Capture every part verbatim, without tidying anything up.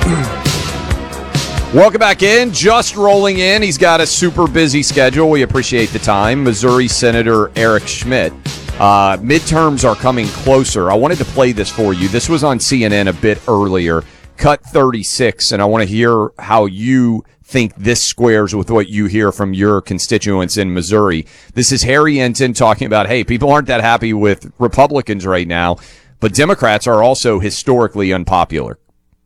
Welcome back in. Just rolling in. He's got a super busy schedule. We appreciate the time. Missouri Senator Eric Schmitt. Uh, midterms are coming closer. I wanted to play this for you. This was on C N N a bit earlier. Cut thirty-six, and I want to hear how you think this squares with what you hear from your constituents in Missouri. This is Harry Enton talking about, hey, people aren't that happy with Republicans right now, but Democrats are also historically unpopular.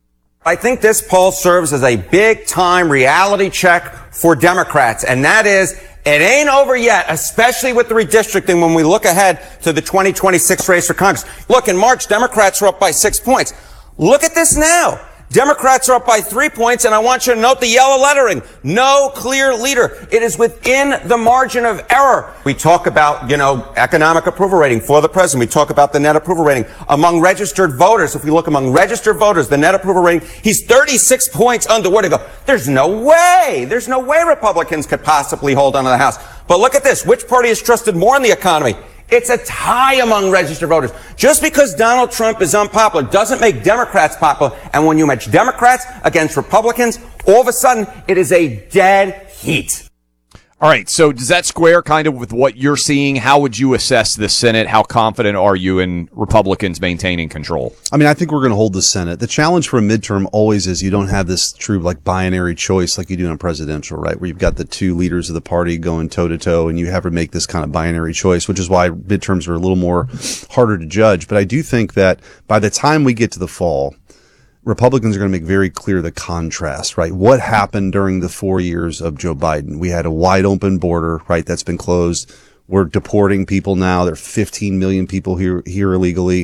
I think this poll serves as a big-time reality check for Democrats, and that is, it ain't over yet, especially with the redistricting when we look ahead to the twenty twenty-six race for Congress. Look, in March, Democrats were up by six points. Look at this now. Democrats are up by three points, and I want you to note the yellow lettering. No clear leader. It is within the margin of error. We talk about, you know, economic approval rating for the president. We talk about the net approval rating among registered voters. If we look among registered voters, the net approval rating, he's thirty-six points under. Where to go? There's no way. There's no way Republicans could possibly hold on to the House. But look at this. Which party is trusted more in the economy? It's a tie among registered voters. Just because Donald Trump is unpopular doesn't make Democrats popular. And when you match Democrats against Republicans, all of a sudden, it is a dead heat. All right, so does that square kind of with what you're seeing? How would you assess the Senate? How confident are you in Republicans maintaining control? I mean, I think we're going to hold the Senate. The challenge for a midterm always is you don't have this true like binary choice like you do in a presidential, right? Where you've got the two leaders of the party going toe to toe and you have to make this kind of binary choice, which is why midterms are a little more harder to judge. But I do think that by the time we get to the fall, Republicans are going to make very clear the contrast, right? What happened during the four years of Joe Biden? We had a wide open border, right? That's been closed. We're deporting people now. There are fifteen million people here, here illegally.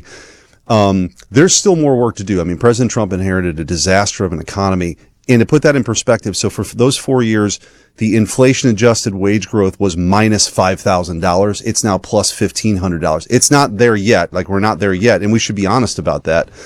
Um, there's still more work to do. I mean, President Trump inherited a disaster of an economy. And to put that in perspective, so for those four years, the inflation-adjusted wage growth was minus five thousand dollars. It's now plus fifteen hundred dollars. It's not there yet. Like, we're not there yet, and we should be honest about that.